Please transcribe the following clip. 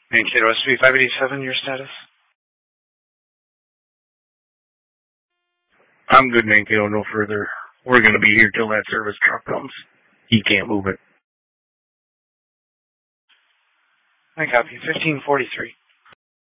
Mankato SV 587, your status? I'm good, Mankato, no further. We're going to be here till that service truck comes. He can't move it. I copy. 1543.